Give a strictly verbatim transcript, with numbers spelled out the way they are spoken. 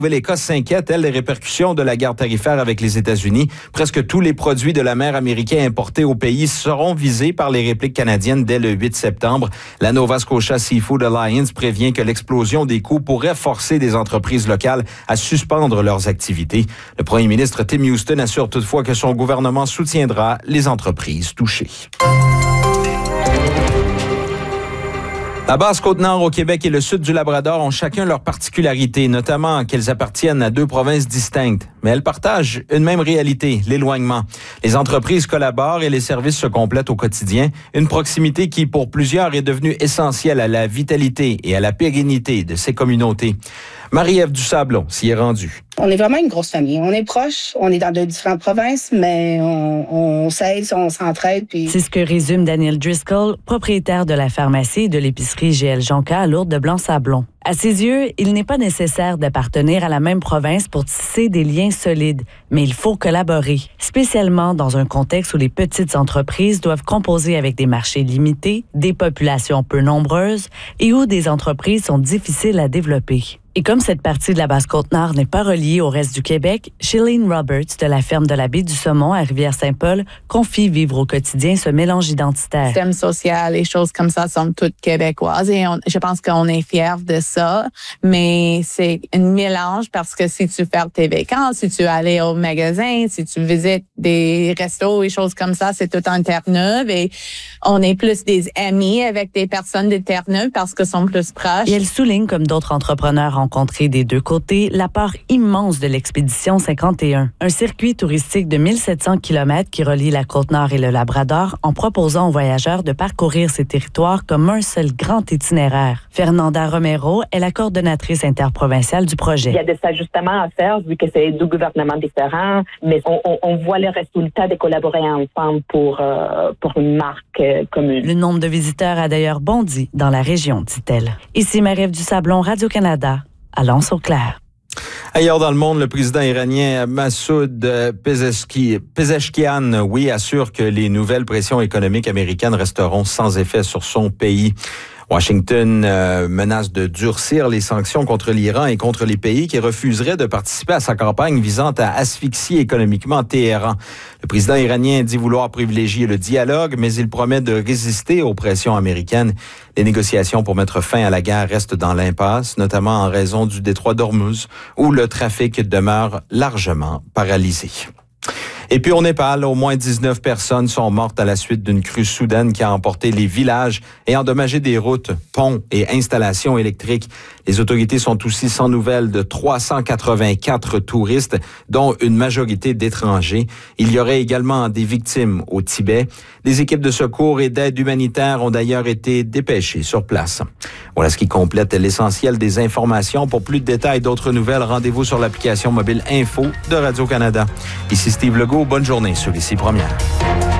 L'Écosse s'inquiète, elle, des répercussions de la guerre tarifaire avec les États-Unis. Presque tous les produits de la mer américaine importés au pays seront visés par les répliques canadiennes dès le huit septembre. La Nova Scotia Seafood Alliance prévient que l'explosion des coûts pourrait forcer des entreprises locales à suspendre leurs activités. Le premier ministre Tim Houston assure toutefois que son gouvernement soutiendra les entreprises touchées. La Basse-Côte-Nord au Québec et le sud du Labrador ont chacun leurs particularités, notamment qu'elles appartiennent à deux provinces distinctes. Mais elles partagent une même réalité, l'éloignement. Les entreprises collaborent et les services se complètent au quotidien. Une proximité qui, pour plusieurs, est devenue essentielle à la vitalité et à la pérennité de ces communautés. Marie-Ève Dusablon s'y est rendue. On est vraiment une grosse famille. On est proches, on est dans de différentes provinces, mais on, on s'aide, on s'entraide. Puis... C'est ce que résume Daniel Driscoll, propriétaire de la pharmacie et de l'épicerie G L Jonca à Lourdes de Blanc-Sablon. À ses yeux, il n'est pas nécessaire d'appartenir à la même province pour tisser des liens solides, mais il faut collaborer, spécialement dans un contexte où les petites entreprises doivent composer avec des marchés limités, des populations peu nombreuses et où des entreprises sont difficiles à développer. Et comme cette partie de la Basse-Côte-Nord n'est pas reliée au reste du Québec, Shilene Roberts de la ferme de la Baie du Saumon à Rivière-Saint-Paul confie vivre au quotidien ce mélange identitaire. Le système social, les choses comme ça sont toutes québécoises et on, je pense qu'on est fiers de ça, mais c'est un mélange parce que si tu fais tes vacances, si tu allais au magasin, si tu visites des restos et choses comme ça, c'est tout en Terre-Neuve et on est plus des amis avec des personnes de Terre-Neuve parce que sont plus proches. Et elle souligne, comme d'autres entrepreneurs rencontrés des deux côtés, la part immense de l'Expédition cinquante et un, un circuit touristique de mille sept cents kilomètres qui relie la Côte-Nord et le Labrador en proposant aux voyageurs de parcourir ces territoires comme un seul grand itinéraire. Fernanda Romero est la coordonnatrice interprovinciale du projet. Il y a des ajustements à faire vu que c'est deux gouvernements différents, mais on, on, on voit le résultat de collaborer ensemble pour, euh, pour une marque euh, commune. Le nombre de visiteurs a d'ailleurs bondi dans la région, dit-elle. Ici Marie-Ève Dusablon, Radio-Canada. Allons au clair. Ailleurs dans le monde, le président iranien Massoud Pezeshkian, oui, assure que les nouvelles pressions économiques américaines resteront sans effet sur son pays. Washington euh, menace de durcir les sanctions contre l'Iran et contre les pays qui refuseraient de participer à sa campagne visant à asphyxier économiquement Téhéran. Le président iranien dit vouloir privilégier le dialogue, mais il promet de résister aux pressions américaines. Les négociations pour mettre fin à la guerre restent dans l'impasse, notamment en raison du détroit d'Ormuz, où le trafic demeure largement paralysé. Et puis au Népal, au moins dix-neuf personnes sont mortes à la suite d'une crue soudaine qui a emporté les villages et endommagé des routes, ponts et installations électriques. Les autorités sont aussi sans nouvelles de trois cent quatre-vingt-quatre touristes, dont une majorité d'étrangers. Il y aurait également des victimes au Tibet. Des équipes de secours et d'aide humanitaire ont d'ailleurs été dépêchées sur place. Voilà ce qui complète l'essentiel des informations. Pour plus de détails et d'autres nouvelles, rendez-vous sur l'application mobile Info de Radio-Canada. Ici Steve Legault. Bonne journée sur Ici Première.